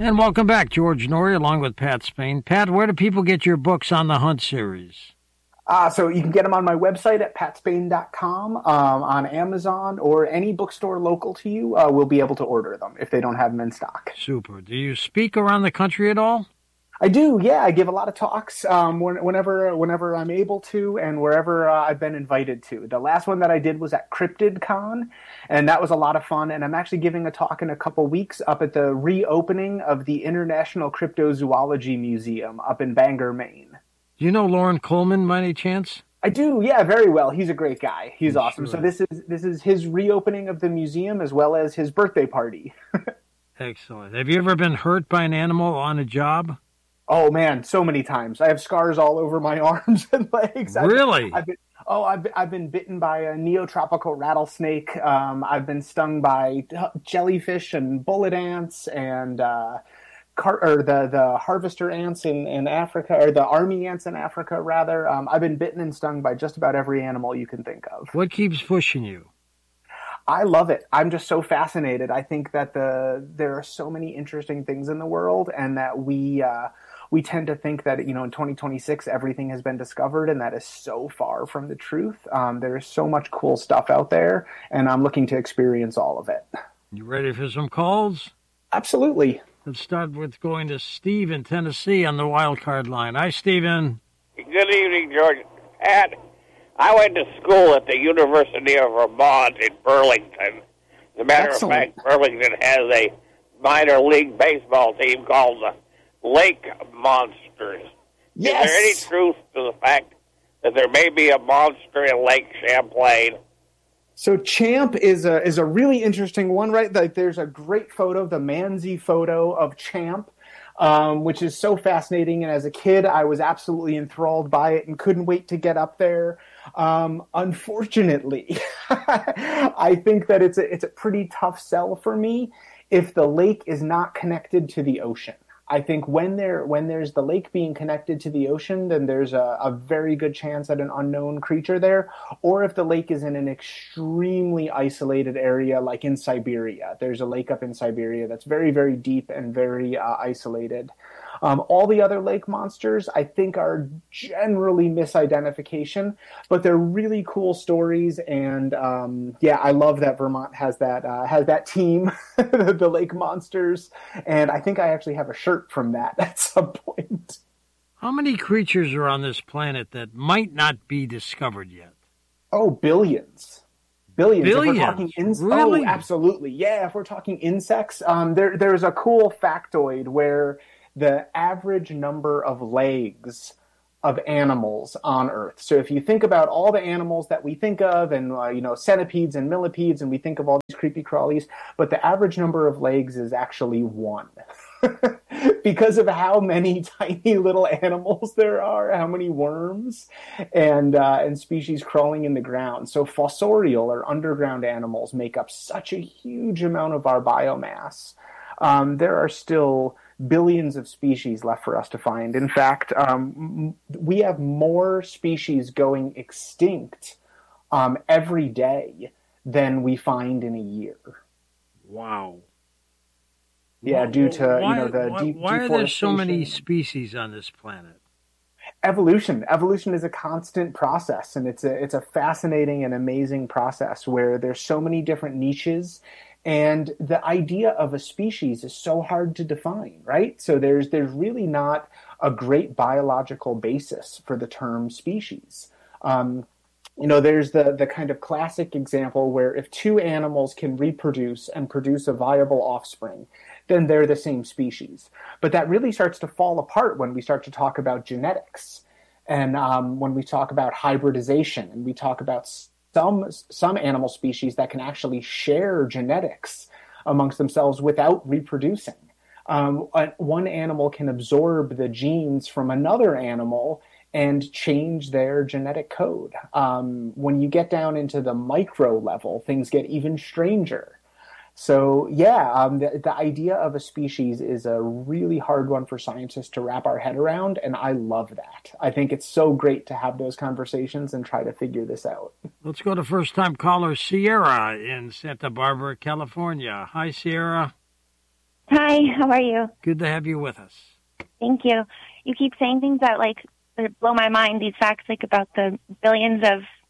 And welcome back, George Noory, along with Pat Spain. Pat, where do people get your books on the Hunt series? So you can get them on my website at patspain.com, on Amazon, or any bookstore local to you will be able to order them if they don't have them in stock. Super. Do you speak around the country at all? I do, yeah. I give a lot of talks whenever I'm able to and wherever I've been invited to. The last one that I did was at CryptidCon, and that was a lot of fun. And I'm actually giving a talk in a couple weeks up at the reopening of the International Cryptozoology Museum up in Bangor, Maine. Do you know Lauren Coleman, by any chance? I do, yeah, very well. He's a great guy. He's awesome. Sure. So this is his reopening of the museum as well as his birthday party. Excellent. Have you ever been hurt by an animal on a job? Oh man, so many times. I have scars all over my arms and legs. Really? I've been bitten by a neotropical rattlesnake. I've been stung by jellyfish and bullet ants and the harvester ants in Africa, or the army ants in Africa, rather. I've been bitten and stung by just about every animal you can think of. What keeps pushing you? I love it. I'm just so fascinated. I think that there are so many interesting things in the world, and that we tend to think that, in 2026 everything has been discovered, and that is so far from the truth. There is so much cool stuff out there, and I'm looking to experience all of it. You ready for some calls? Absolutely. Let's start with going to Steve in Tennessee on the wild card line. Hi, Steven. Good evening, George. Pat, I went to school at the University of Vermont in Burlington. As a matter Excellent. of fact, Burlington has a minor league baseball team called the Lake Monsters. Yes. Is there any truth to the fact that there may be a monster in Lake Champlain? So Champ is a really interesting one, right? Like, there's a great photo, the Manzi photo of Champ, which is so fascinating. And as a kid, I was absolutely enthralled by it and couldn't wait to get up there. Unfortunately, I think that it's a pretty tough sell for me if the lake is not connected to the ocean. I think when there's the lake being connected to the ocean, then there's a very good chance at an unknown creature there. Or if the lake is in an extremely isolated area, like in Siberia. There's a lake up in Siberia that's very, very deep and very isolated. All the other lake monsters, I think, are generally misidentification, but they're really cool stories. And I love that Vermont has that team, the Lake Monsters. And I think I actually have a shirt from that at some point. How many creatures are on this planet that might not be discovered yet? Oh, billions. Billions. If we're talking Really? Oh, absolutely. Yeah, if we're talking insects, there's a cool factoid where the average number of legs of animals on Earth. So if you think about all the animals that we think of, and centipedes and millipedes, and we think of all these creepy crawlies, but the average number of legs is actually one. Because of how many tiny little animals there are, how many worms and species crawling in the ground. So fossorial, or underground animals, make up such a huge amount of our biomass. There are still billions of species left for us to find. In fact, we have more species going extinct every day than we find in a year. Wow. Yeah, due to Why are there so many deforestation. species on this planet? Evolution is a constant process, and it's a fascinating and amazing process where there's so many different niches. And the idea of a species is so hard to define, right? So there's really not a great biological basis for the term species. There's the kind of classic example where if two animals can reproduce and produce a viable offspring, then they're the same species. But that really starts to fall apart when we start to talk about genetics, and when we talk about hybridization, and we talk about some animal species that can actually share genetics amongst themselves without reproducing. One animal can absorb the genes from another animal and change their genetic code. When you get down into the micro level, things get even stranger. So the idea of a species is a really hard one for scientists to wrap our head around, and I love that. I think it's so great to have those conversations and try to figure this out. Let's go to first-time caller Sierra in Santa Barbara, California. Hi, Sierra. Hi, how are you? Good to have you with us. Thank you. You keep saying things that blow my mind. These facts about the billions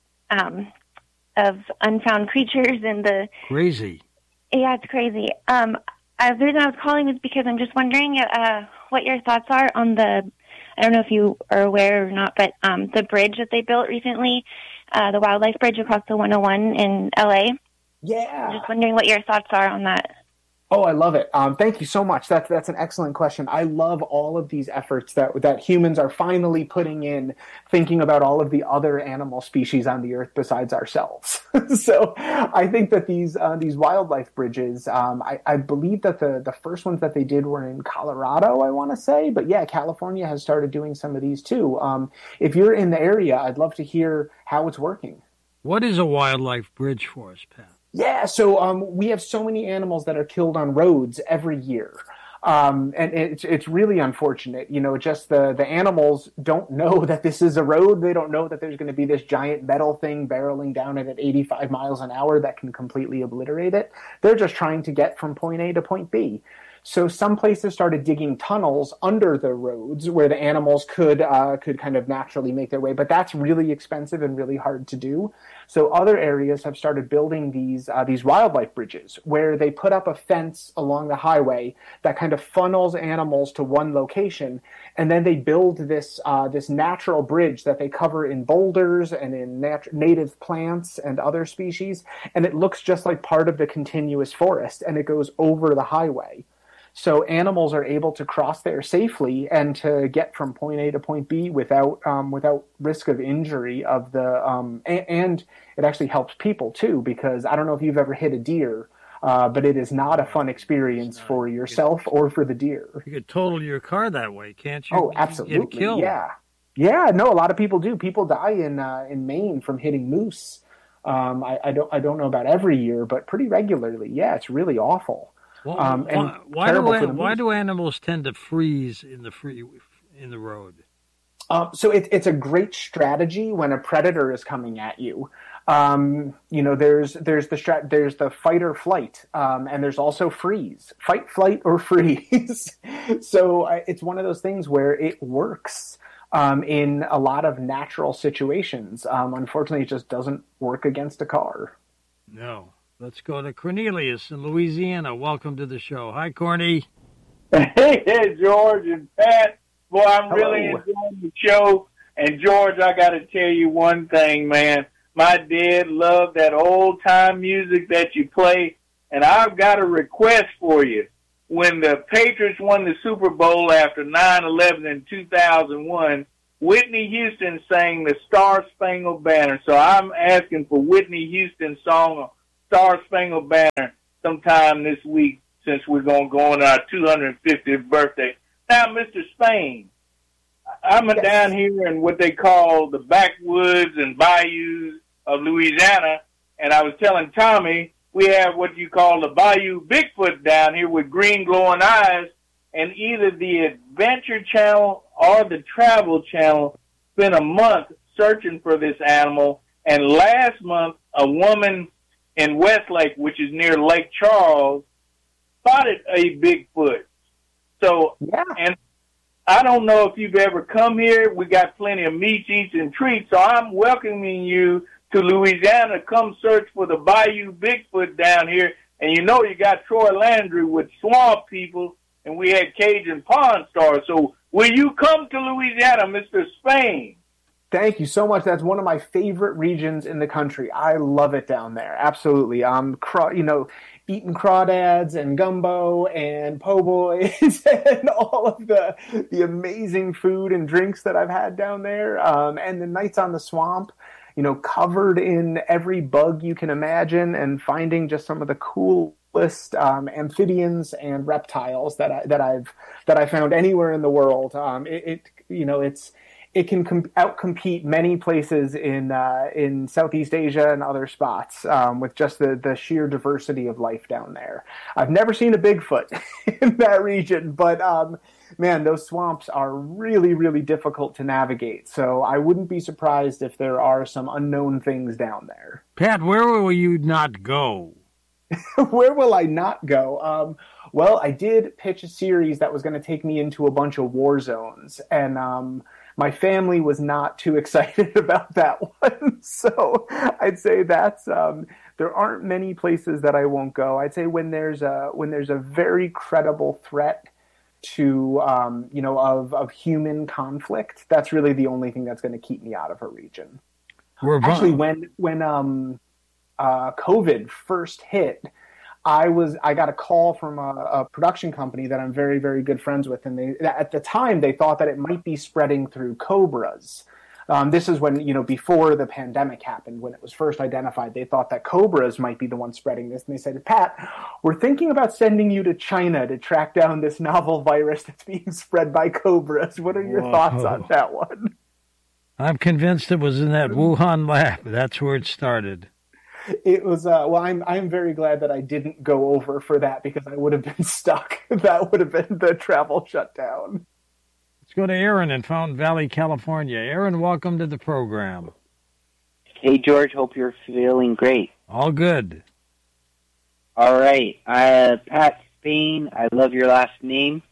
of unfound creatures and the crazy. Yeah, it's crazy. The reason I was calling is because I'm just wondering what your thoughts are on I don't know if you are aware or not, but the bridge that they built recently, the Wildlife Bridge across the 101 in LA. Yeah. I'm just wondering what your thoughts are on that. Oh, I love it. Thank you so much. That's an excellent question. I love all of these efforts that humans are finally putting in, thinking about all of the other animal species on the earth besides ourselves. So I think that these wildlife bridges, I believe that the first ones that they did were in Colorado, I want to say. But yeah, California has started doing some of these too. If you're in the area, I'd love to hear how it's working. What is a wildlife bridge for us, Pat? Yeah, so we have so many animals that are killed on roads every year. And it's really unfortunate. Just the animals don't know that this is a road. They don't know that there's going to be this giant metal thing barreling down it at 85 miles an hour that can completely obliterate it. They're just trying to get from point A to point B. So some places started digging tunnels under the roads where the animals could kind of naturally make their way, but that's really expensive and really hard to do. So other areas have started building these wildlife bridges where they put up a fence along the highway that kind of funnels animals to one location, and then they build this natural bridge that they cover in boulders and in native plants and other species, and it looks just like part of the continuous forest, and it goes over the highway. So animals are able to cross there safely and to get from point A to point B without risk of injury and it actually helps people too, because I don't know if you've ever hit a deer, but it is not a fun experience for yourself or for the deer. You could total your car that way, can't you? Oh, absolutely. Get killed. Yeah. No, a lot of people do. People die in Maine from hitting moose. I don't know about every year, but pretty regularly. Yeah, it's really awful. Well, why do animals tend to freeze in the road? So it's a great strategy when a predator is coming at you. There's the fight or flight, and there's also freeze, fight, flight, or freeze. So it's one of those things where it works in a lot of natural situations. Unfortunately, it just doesn't work against a car. No. Let's go to Cornelius in Louisiana. Welcome to the show. Hi, Corny. Hey, George and Pat. Boy, I'm really enjoying the show. And, George, I got to tell you one thing, man. My dad loved that old-time music that you play, and I've got a request for you. When the Patriots won the Super Bowl after 9/11 in 2001, Whitney Houston sang the Star-Spangled Banner. So I'm asking for Whitney Houston's song, Star Spangled Banner, sometime this week, since we're going to go on our 250th birthday. Now, Mr. Spain, I'm down here in what they call the backwoods and bayous of Louisiana, and I was telling Tommy we have what you call the Bayou Bigfoot down here with green glowing eyes, and either the Adventure Channel or the Travel Channel spent a month searching for this animal, and last month a woman in Westlake, which is near Lake Charles, spotted a Bigfoot. So, yeah. And I don't know if you've ever come here. We got plenty of meat, eats, and treats. So I'm welcoming you to Louisiana. Come search for the Bayou Bigfoot down here. And you got Troy Landry with Swamp People, and we had Cajun Pawn Stars. So will you come to Louisiana, Mr. Spain? Thank you so much. That's one of my favorite regions in the country. I love it down there. Absolutely. Eating crawdads and gumbo and po' boys and all of the amazing food and drinks that I've had down there. And the nights on the swamp, covered in every bug you can imagine, and finding just some of the coolest amphibians and reptiles that I found anywhere in the world. It can outcompete many places in Southeast Asia and other spots with just the sheer diversity of life down there. I've never seen a Bigfoot in that region, but man, those swamps are really, really difficult to navigate. So I wouldn't be surprised if there are some unknown things down there. Pat, where will you not go? Where will I not go? Well, I did pitch a series that was going to take me into a bunch of war zones, and my family was not too excited about that one. So I'd say that's there aren't many places that I won't go. I'd say when there's a very credible threat to of human conflict, that's really the only thing that's going to keep me out of a region. Actually, when COVID first hit, I got a call from a production company that I'm very, very good friends with, and at the time they thought that it might be spreading through cobras. This is when, before the pandemic happened, when it was first identified, they thought that cobras might be the one spreading this. And they said, Pat, we're thinking about sending you to China to track down this novel virus that's being spread by cobras. What are your thoughts on that one? I'm convinced it was in that Wuhan lab. That's where it started. It was, I'm very glad that I didn't go over for that because I would have been stuck. That would have been the travel shutdown. Let's go to Aaron in Fountain Valley, California. Aaron, welcome to the program. Hey, George. Hope you're feeling great. All good. All right. Pat Spain, I love your last name.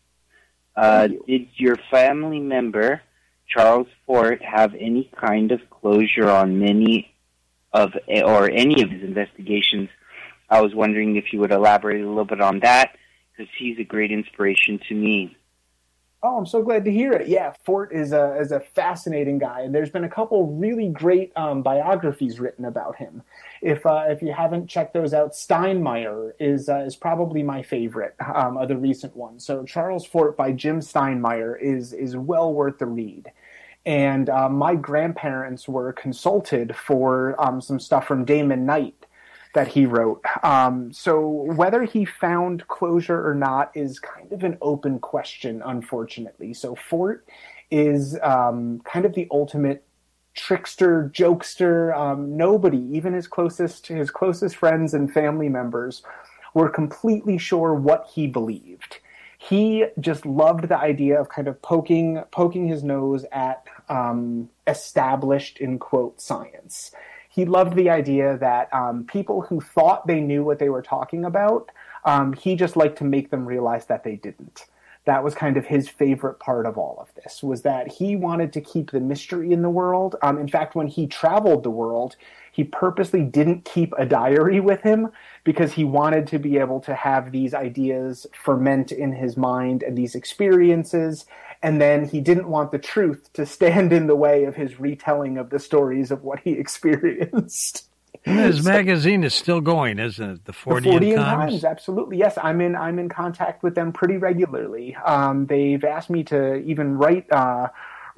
Did your family member, Charles Fort, have any kind of closure on any of his investigations? I was wondering if you would elaborate a little bit on that, because he's a great inspiration to me. Oh, I'm so glad to hear it. Yeah, Fort is a fascinating guy, and there's been a couple really great biographies written about him. If you haven't checked those out, Steinmeier is probably my favorite of the recent ones. So Charles Fort by Jim Steinmeier is well worth the read. And my grandparents were consulted for some stuff from Damon Knight that he wrote. So whether he found closure or not is kind of an open question, unfortunately. So Fort is kind of the ultimate trickster, jokester. Nobody, even his closest friends and family members, were completely sure what he believed. He just loved the idea of kind of poking his nose at established, in quote, science. He loved the idea that people who thought they knew what they were talking about, he just liked to make them realize that they didn't. That was kind of his favorite part of all of this, was that he wanted to keep the mystery in the world. In fact, when he traveled the world, he purposely didn't keep a diary with him because he wanted to be able to have these ideas ferment in his mind and these experiences. And then he didn't want the truth to stand in the way of his retelling of the stories of what he experienced. His magazine is still going, isn't it? The Fortean Times? Absolutely. Yes, I'm in contact with them pretty regularly. They've asked me to even write a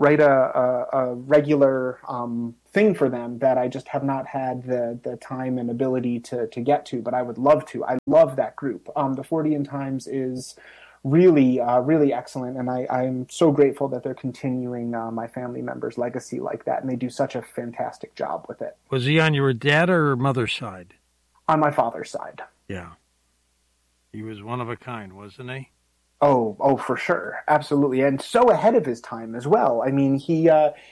regular thing for them that I just have not had the time and ability to get to, but I would love to. I love that group. The Fortean Times is really excellent, and I'm so grateful that they're continuing my family members' legacy like that, and they do such a fantastic job with it. Was he on your dad or mother's side? On my father's side. Yeah. He was one of a kind, wasn't he? Oh, for sure. Absolutely. And so ahead of his time as well. I mean, he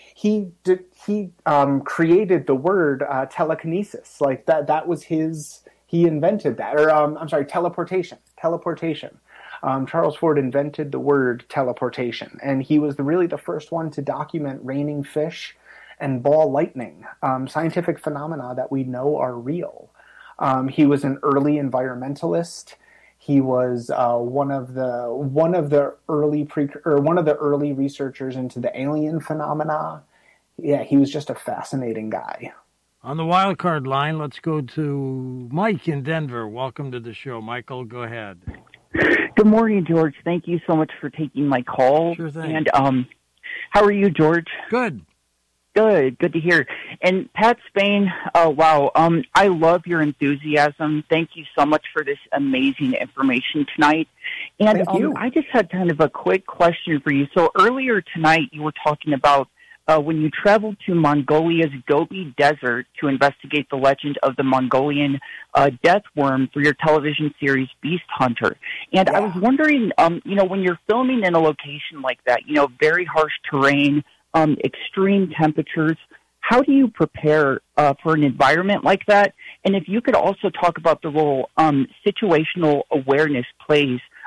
created the word telekinesis. Like that was he invented that. Or, teleportation. Charles Fort invented the word teleportation, and he was really the first one to document raining fish and ball lightning, scientific phenomena that we know are real. He was an early environmentalist. He was one of the early researchers into the alien phenomena. Yeah, he was just a fascinating guy. On the wild card line, let's go to Mike in Denver. Welcome to the show, Michael. Go ahead. Good morning, George. Thank you so much for taking my call. Sure thing. And how are you, George? Good. Good to hear. And Pat Spain, wow, I love your enthusiasm. Thank you so much for this amazing information tonight. And Thank you. I just had kind of a quick question for you. So earlier tonight, you were talking about when you traveled to Mongolia's Gobi Desert to investigate the legend of the Mongolian death worm for your television series Beast Hunter. And I was wondering, when you're filming in a location like that, very harsh terrain, extreme temperatures, how do you prepare for an environment like that? And if you could also talk about the role situational awareness plays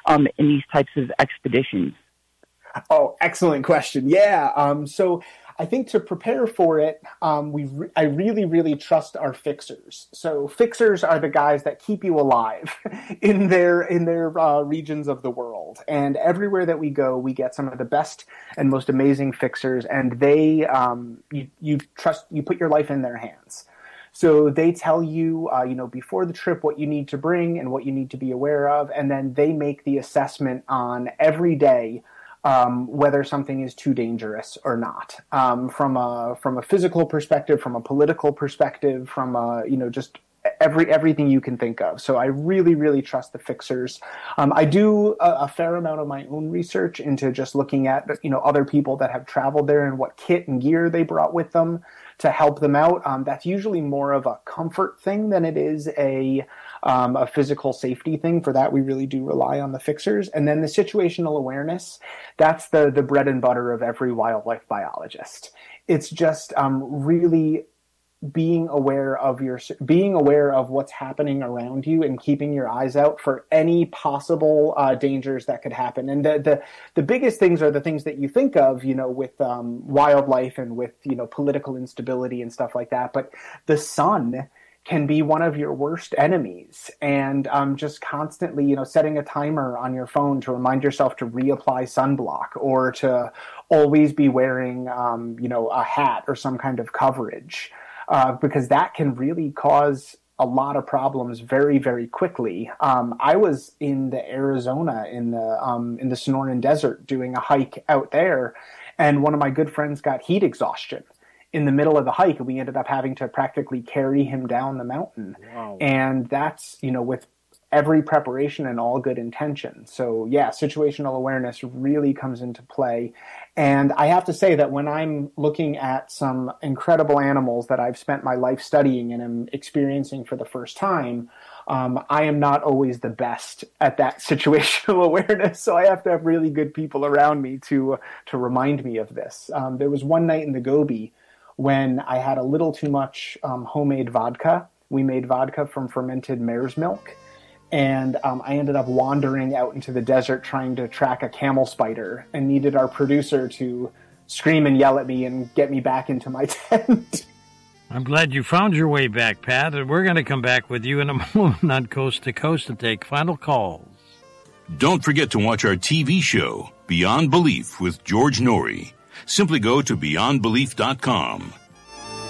in these types of expeditions? Oh, excellent question. Yeah. So I think to prepare for it, I really, really trust our fixers. So fixers are the guys that keep you alive in their regions of the world. And everywhere that we go, we get some of the best and most amazing fixers, and they you put your life in their hands. So they tell you, before the trip what you need to bring and what you need to be aware of, and then they make the assessment on every day whether something is too dangerous or not, from a physical perspective, from a political perspective, from just everything you can think of. So I really, really trust the fixers. I do a fair amount of my own research into just looking at other people that have traveled there and what kit and gear they brought with them to help them out. That's usually more of a comfort thing than it is a physical safety thing. For that, we really do rely on the fixers. And then the situational awareness, that's the bread and butter of every wildlife biologist. It's just really being aware of what's happening around you and keeping your eyes out for any possible dangers that could happen. And the biggest things are the things that you think of, with wildlife and with political instability and stuff like that. But the sun can be one of your worst enemies, and just constantly, setting a timer on your phone to remind yourself to reapply sunblock, or to always be wearing, a hat or some kind of coverage, because that can really cause a lot of problems very, very quickly. I was in the Arizona in the Sonoran Desert doing a hike out there, and one of my good friends got heat exhaustion in the middle of the hike, and we ended up having to practically carry him down the mountain. Wow. And that's, with every preparation and all good intention. So yeah, situational awareness really comes into play. And I have to say that when I'm looking at some incredible animals that I've spent my life studying and am experiencing for the first time, I am not always the best at that situational awareness. So I have to have really good people around me to remind me of this. There was one night in the Gobi when I had a little too much homemade vodka. We made vodka from fermented mare's milk. And I ended up wandering out into the desert trying to track a camel spider, and needed our producer to scream and yell at me and get me back into my tent. I'm glad you found your way back, Pat, and we're going to come back with you in a moment on Coast to Coast to take final calls. Don't forget to watch our TV show, Beyond Belief with George Norrie. Simply go to beyondbelief.com.